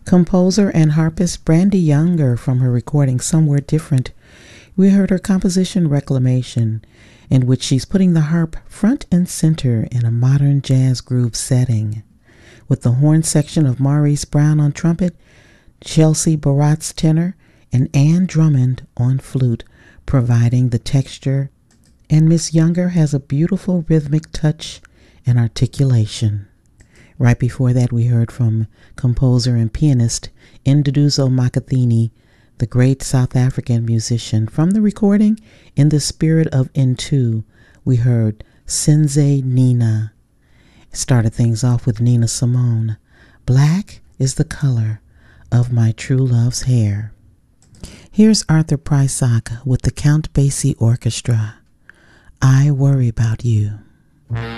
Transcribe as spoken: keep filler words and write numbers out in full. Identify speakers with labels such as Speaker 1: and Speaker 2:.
Speaker 1: Composer and harpist Brandy Younger from her recording Somewhere Different. We heard her composition Reclamation, in which she's putting the harp front and center in a modern jazz groove setting, with the horn section of Maurice Brown on trumpet, Chelsea Baratz tenor, and Ann Drummond on flute, providing the texture. And Miss Younger has a beautiful rhythmic touch and articulation. Right before that, we heard from composer and pianist Nduduzo Makathini, the great South African musician. From the recording In the Spirit of Intu, we heard Senze Nina. Started things off with Nina Simone. Black is the color of my true love's hair. Here's Arthur Prysock with the Count Basie Orchestra. I Worry About You.